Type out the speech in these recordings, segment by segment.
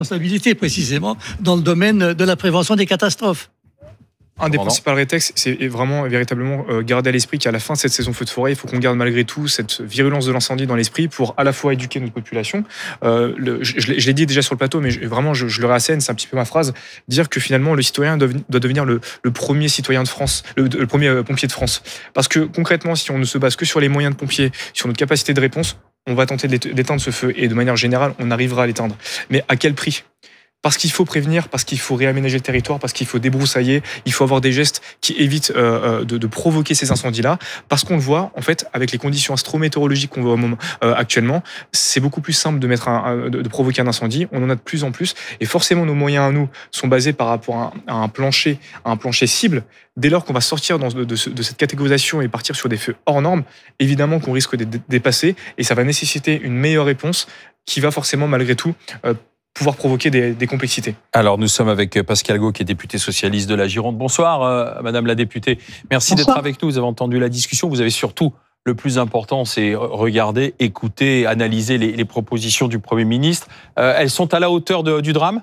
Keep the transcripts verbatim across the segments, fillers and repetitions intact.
responsabilité précisément dans le domaine de la prévention des catastrophes. Un des principaux rétextes, c'est vraiment véritablement garder à l'esprit qu'à la fin de cette saison feu de forêt, il faut qu'on garde malgré tout cette virulence de l'incendie dans l'esprit pour à la fois éduquer notre population. Euh, le, je, je l'ai dit déjà sur le plateau, mais je, vraiment je, je le réassène, c'est un petit peu ma phrase, dire que finalement le citoyen doit, doit devenir le, le premier citoyen de France, le, le premier pompier de France. Parce que concrètement, si on ne se base que sur les moyens de pompiers, sur notre capacité de réponse, on va tenter d'éteindre ce feu et de manière générale, on arrivera à l'éteindre. Mais à quel prix ? Parce qu'il faut prévenir, parce qu'il faut réaménager le territoire, parce qu'il faut débroussailler, il faut avoir des gestes qui évitent euh, de, de provoquer ces incendies-là. Parce qu'on le voit, en fait, avec les conditions astrométéorologiques qu'on voit au moment, euh, actuellement, c'est beaucoup plus simple de, mettre un, un, de, de provoquer un incendie. On en a de plus en plus. Et forcément, nos moyens à nous sont basés par rapport à un, à un plancher, à un plancher cible. Dès lors qu'on va sortir dans, de, de, de cette catégorisation et partir sur des feux hors normes, évidemment qu'on risque de dépasser et ça va nécessiter une meilleure réponse qui va forcément, malgré tout, euh, pouvoir provoquer des, des complexités. Alors, nous sommes avec Pascal Gault, qui est député socialiste de la Gironde. Bonsoir, euh, Madame la députée. Merci Bonsoir. D'être avec nous. Vous avez entendu la discussion. Vous avez surtout, le plus important, c'est regarder, écouter, analyser les, les propositions du Premier ministre. Euh, elles sont à la hauteur de, du drame ?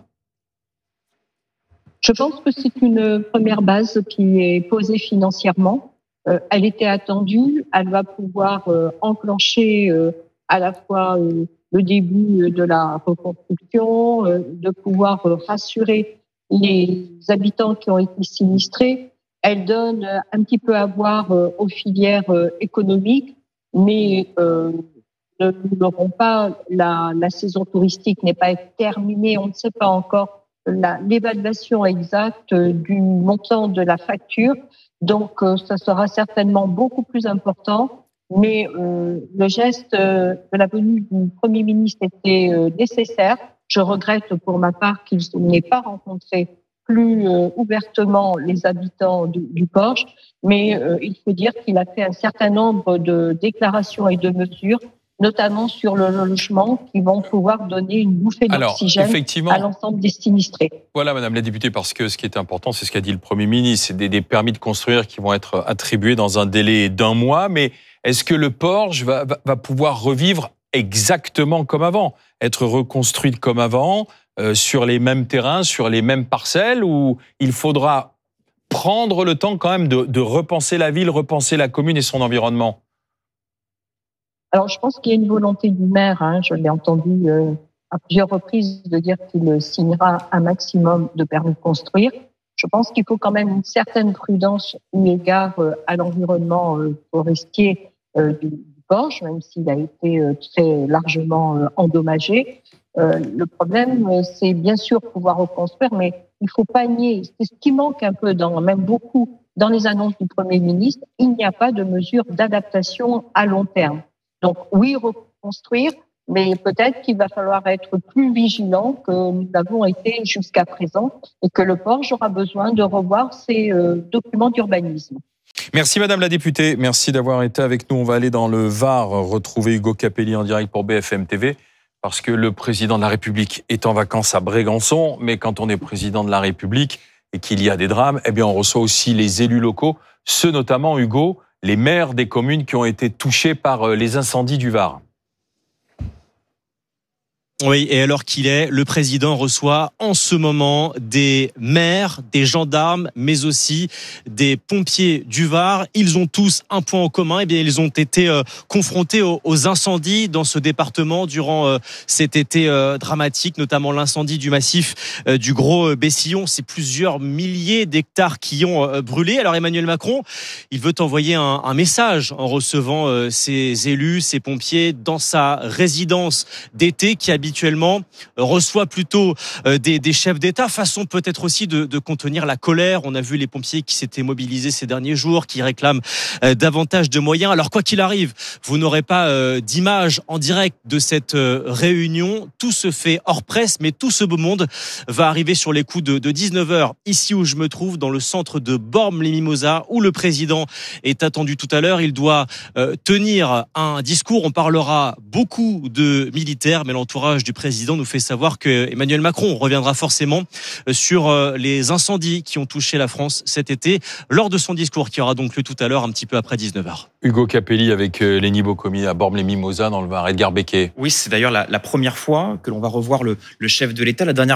Je pense que c'est une première base qui est posée financièrement. Euh, elle était attendue. Elle va pouvoir euh, enclencher euh, à la fois euh, le début de la reconstruction, euh, de pouvoir euh, rassurer les habitants qui ont été sinistrés. Elle donne euh, un petit peu à voir euh, aux filières euh, économiques, mais euh, nous n'aurons pas, la, la saison touristique n'est pas terminée, on ne sait pas encore la, l'évaluation exacte du montant de la facture, donc euh, ça sera certainement beaucoup plus important. Mais euh, le geste euh, de la venue du Premier ministre était euh, nécessaire. Je regrette pour ma part qu'il n'ait pas rencontré plus euh, ouvertement les habitants du, du Porche, mais euh, il faut dire qu'il a fait un certain nombre de déclarations et de mesures, notamment sur le logement, qui vont pouvoir donner une bouffée d'oxygène à l'ensemble des sinistrés. Voilà, Madame la députée, parce que ce qui est important, c'est ce qu'a dit le Premier ministre, c'est des, des permis de construire qui vont être attribués dans un délai d'un mois, mais est-ce que le Porche va, va, va pouvoir revivre exactement comme avant, être reconstruit comme avant, euh, sur les mêmes terrains, sur les mêmes parcelles, ou il faudra prendre le temps quand même de, de repenser la ville, repenser la commune et son environnement ? Alors, je pense qu'il y a une volonté du maire, hein, je l'ai entendu euh, à plusieurs reprises, de dire qu'il signera un maximum de permis de construire. Je pense qu'il faut quand même une certaine prudence eu égard euh, à l'environnement euh, forestier euh, du, du Porche, même s'il a été euh, très largement euh, endommagé. Euh, le problème, euh, c'est bien sûr pouvoir reconstruire, mais il ne faut pas nier, c'est ce qui manque un peu, dans, même beaucoup, dans les annonces du Premier ministre, il n'y a pas de mesures d'adaptation à long terme. Donc oui, reconstruire, mais peut-être qu'il va falloir être plus vigilant que nous l'avons été jusqu'à présent et que le Porche aura besoin de revoir ses euh, documents d'urbanisme. Merci Madame la députée, merci d'avoir été avec nous. On va aller dans le Var retrouver Hugo Capelli en direct pour B F M T V parce que le président de la République est en vacances à Brégançon, mais quand on est président de la République et qu'il y a des drames, eh bien on reçoit aussi les élus locaux, ceux notamment, Hugo, les maires des communes qui ont été touchées par les incendies du Var. Oui, et alors qu'il est, le président reçoit en ce moment des maires, des gendarmes, mais aussi des pompiers du Var. Ils ont tous un point en commun, eh bien ils ont été euh, confrontés aux, aux incendies dans ce département durant euh, cet été euh, dramatique, notamment l'incendie du massif euh, du Gros Bessillon. C'est plusieurs milliers d'hectares qui ont euh, brûlé. Alors Emmanuel Macron, il veut envoyer un, un message en recevant euh, ces élus, ces pompiers dans sa résidence d'été qui habite habituellement reçoit plutôt des, des chefs d'État, façon peut-être aussi de, de contenir la colère. On a vu les pompiers qui s'étaient mobilisés ces derniers jours, qui réclament davantage de moyens. Alors quoi qu'il arrive, vous n'aurez pas d'image en direct de cette réunion. Tout se fait hors presse, mais tout ce beau monde va arriver sur les coups de, de dix-neuf heures, ici où je me trouve, dans le centre de Bormes-les-Mimosas, où le président est attendu tout à l'heure. Il doit euh, tenir un discours. On parlera beaucoup de militaires, mais l'entourage du président nous fait savoir que Emmanuel Macron reviendra forcément sur les incendies qui ont touché la France cet été lors de son discours qui aura donc lieu tout à l'heure un petit peu après dix-neuf heures. Hugo Capelli avec Léni Bocomi à Bormes-les-Mimosas dans le Var. Edgar Becquet. Oui, c'est d'ailleurs la, la première fois que l'on va revoir le, le chef de l'État. La dernière